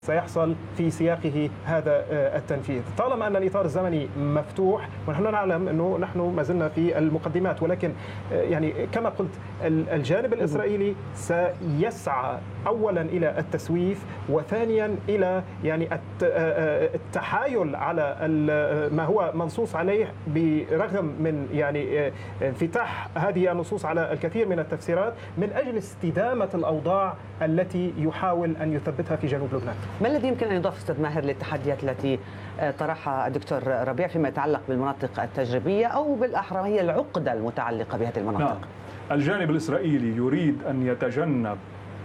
سيحصل في سياقه هذا التنفيذ. طالما أن الإطار الزمني مفتوح، ونحن نعلم أنه نحن ما زلنا في المقدمات، ولكن يعني كما قلت الجانب الإسرائيلي سيسعى أولا إلى التسويف، وثانيا إلى يعني التحايل على ما هو منصوص عليه، برغم من يعني انفتاح هذه النصوص على الكثير من التفسيرات، من أجل استدامة الأوضاع التي يحاول أن يثبتها في جنوب لبنان. ما الذي يمكن أن يضاف أستاذ ماهر للتحديات التي طرحها الدكتور ربيع فيما يتعلق بالمناطق التجريبية، أو بالأحرى هي العقدة المتعلقة بهذه المناطق؟ نعم. الجانب الإسرائيلي يريد أن يتجنب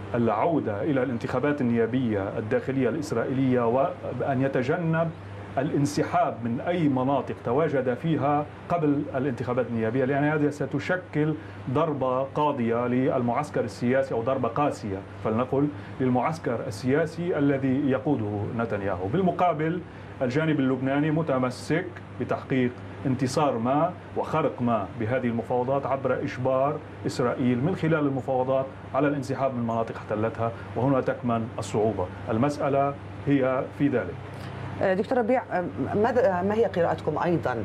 العودة إلى الانتخابات النيابية الداخلية الإسرائيلية، وأن يتجنب الانسحاب من أي مناطق تواجد فيها قبل الانتخابات النيابية، لأن هذه ستشكل ضربة قاضية للمعسكر السياسي، أو ضربة قاسية فلنقل للمعسكر السياسي الذي يقوده نتنياهو. بالمقابل الجانب اللبناني متمسك بتحقيق انتصار ما وخرق ما بهذه المفاوضات عبر إجبار إسرائيل من خلال المفاوضات على الانسحاب من مناطق احتلتها، وهنا تكمن الصعوبة. المسألة هي في ذلك. دكتور ربيع، ما هي قراءتكم أيضا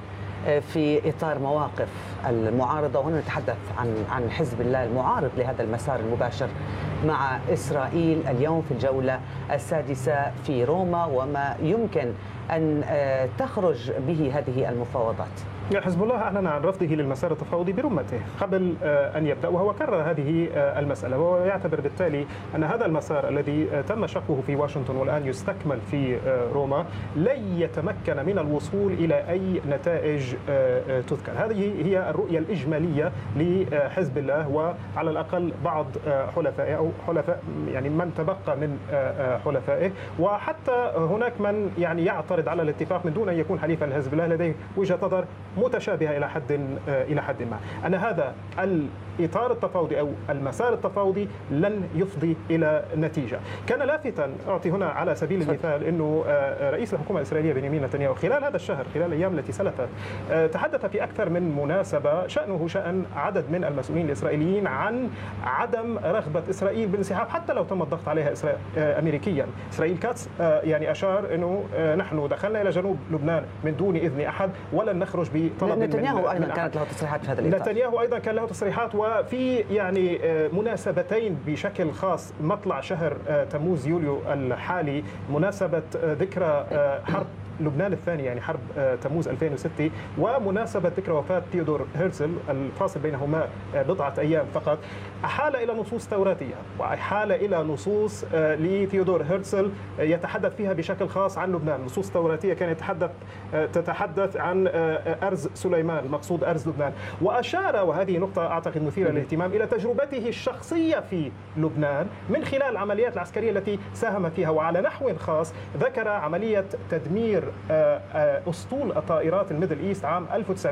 في إطار مواقف المعارضة، وهنا نتحدث عن حزب الله المعارض لهذا المسار المباشر مع إسرائيل اليوم في الجولة السادسة في روما، وما يمكن أن تخرج به هذه المفاوضات؟ حزب الله أعلن عن رفضه للمسار التفاوضي برمته قبل أن يبدأ، وهو كرر هذه المسألة، وهو يعتبر بالتالي أن هذا المسار الذي تم شقه في واشنطن والآن يستكمل في روما لن يتمكن من الوصول إلى أي نتائج تذكر. هذه هي الرؤية الإجمالية لحزب الله، وعلى الأقل بعض حلفائه أو حلفاء يعني من تبقى من حلفائه، وحتى هناك من يعني يعترض على الاتفاق من دون أن يكون حليفا لحزب الله، لديه وجهة نظر متشابهة إلى حد ما، أن هذا الإطار التفاوضي أو المسار التفاوضي لن يفضي إلى نتيجة. كان لافتا، أعطي هنا على سبيل المثال، أنه رئيس الحكومة الإسرائيلية بنيامين نتنياهو خلال هذا الشهر، خلال الأيام التي سلفت، تحدث في أكثر من مناسبة شأنه شأن عدد من المسؤولين الإسرائيليين عن عدم رغبة إسرائيل بالانسحاب حتى لو تم الضغط عليها أمريكيا. إسرائيل كاتس يعني أشار أنه نحن دخلنا إلى جنوب لبنان من دون إذن أحد ولن نخرج بطلب نتنياهو أيضا كانت له تصريحات في هذا الإطار. نتنياهو أيضا كان له تصريحات، وفي يعني مناسبتين بشكل خاص، مطلع شهر تموز يوليو الحالي، مناسبة ذكرى حرب لبنان الثاني، يعني حرب تموز 2006، ومناسبة ذكرى وفاة تيودور هيرتزل الفاصل بينهما بضعة أيام فقط، أحال إلى نصوص توراتية وأحال إلى نصوص لتيودور هيرتزل يتحدث فيها بشكل خاص عن لبنان. نصوص توراتية كانت تتحدث عن أرز سليمان، المقصود أرز لبنان، وأشار، وهذه نقطة أعتقد مثيرة للاهتمام، إلى تجربته الشخصية في لبنان من خلال العمليات العسكرية التي ساهم فيها، وعلى نحو خاص ذكر عملية تدمير أسطول الطائرات الميدل إيست عام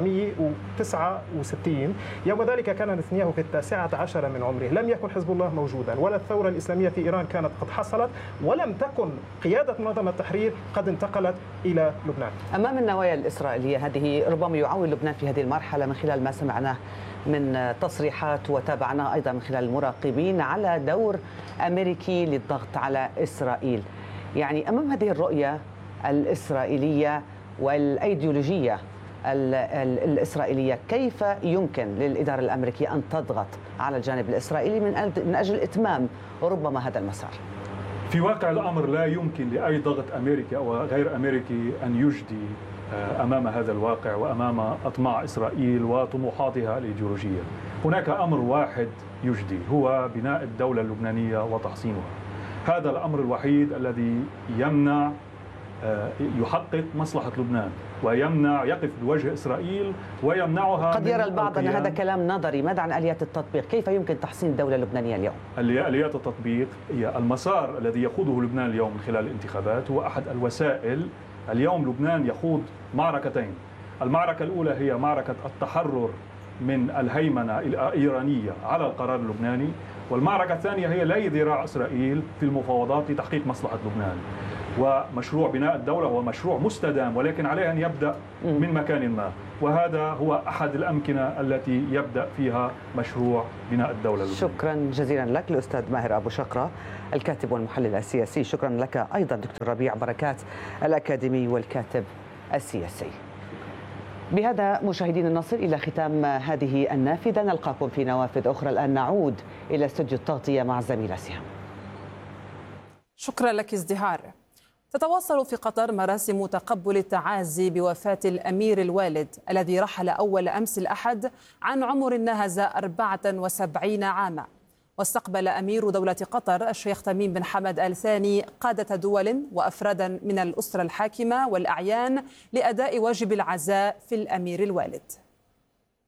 1969. يوم ذلك كان نتنياهو في 19 من عمره، لم يكن حزب الله موجودا، ولا الثورة الإسلامية في إيران كانت قد حصلت، ولم تكن قيادة منظمة التحرير قد انتقلت إلى لبنان. أمام النوايا الإسرائيلية هذه، ربما يعول لبنان في هذه المرحلة من خلال ما سمعناه من تصريحات وتابعناه أيضا من خلال المراقبين على دور أمريكي للضغط على إسرائيل. يعني أمام هذه الرؤية الإسرائيلية والأيديولوجية الإسرائيلية، كيف يمكن للإدارة الأمريكية أن تضغط على الجانب الإسرائيلي من أجل إتمام ربما هذا المسار؟ في واقع الأمر لا يمكن لأي ضغط أمريكي أو غير أمريكي أن يجدي أمام هذا الواقع وأمام أطماع إسرائيل وطموحاتها الإيديولوجية. هناك أمر واحد يجدي، هو بناء الدولة اللبنانية وتحصينها. هذا الأمر الوحيد الذي يمنع يحقق مصلحة لبنان، ويمنع يقف بوجه إسرائيل ويمنعها. قد يرى البعض أن هذا كلام نظري، ماذا عن آليات التطبيق؟ كيف يمكن تحصين الدولة اللبنانية اليوم؟ آليات التطبيق هي المسار الذي يخوضه لبنان اليوم من خلال الانتخابات، هو أحد الوسائل. اليوم لبنان يخوض معركتين، المعركة الأولى هي معركة التحرر من الهيمنة الإيرانية على القرار اللبناني، والمعركة الثانية هي لي ذراع إسرائيل في المفاوضات لتحقيق مصلحة لبنان. ومشروع بناء الدولة هو مشروع مستدام، ولكن عليه أن يبدأ من مكان ما، وهذا هو أحد الأمكنة التي يبدأ فيها مشروع بناء الدولة. شكرا جزيلا لك الأستاذ ماهر أبو شقرة الكاتب والمحلل السياسي. شكرا لك أيضا دكتور ربيع بركات الأكاديمي والكاتب السياسي. بهذا مشاهدينا نصل إلى ختام هذه النافذة، نلقاكم في نوافذ أخرى. الآن نعود إلى استوديو التغطية مع الزميلة سهام. شكرا لك ازدهار. تتواصل في قطر مراسم تقبل التعازي بوفاة الأمير الوالد الذي رحل أول أمس الأحد عن عمر ناهز 74 عاما. واستقبل أمير دولة قطر الشيخ تميم بن حمد آل ثاني قادة دول وأفرادا من الأسرة الحاكمة والأعيان لأداء واجب العزاء في الأمير الوالد.